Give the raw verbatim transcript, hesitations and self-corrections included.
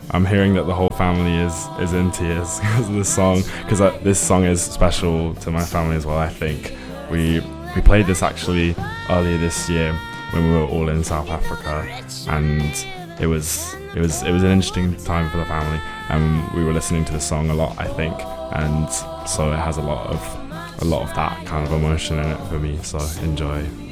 I'm hearing that the whole family is is in tears because of this song, because this song is special to my family as well. I think we we played this actually earlier this year when we were all in South Africa, and it was it was it was an interesting time for the family, and we were listening to the song a lot, I think, and so it has a lot of a lot of that kind of emotion in it for me. So enjoy.